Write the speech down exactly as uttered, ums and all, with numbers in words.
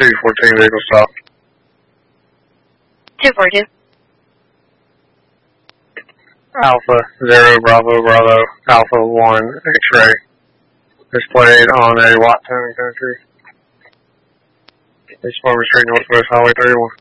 two fourteen vehicle stop. two four two. Alpha zero Bravo Bravo Alpha one X-ray displayed on a Watttown country. East Farmer Street, Northwest Highway thirty-one.